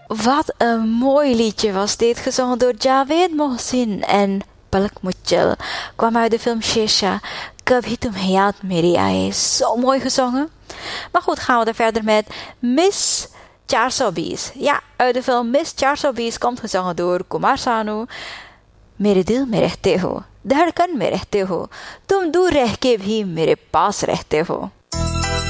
Wat een mooi liedje was dit, gezongen door Javed Mohsin en Palak Muchal. Kwam uit de film Shesha, Kabhi Tum Hayat Meri Aaye. Zo mooi gezongen. Maar goed, gaan we er verder met Miss 420. Ja, uit de film Miss 420 komt gezongen door Kumar Sanu. मेरे दिल में रहते हो, धड़कन में रहते हो, तुम दूर रह के भी मेरे पास रहते हो.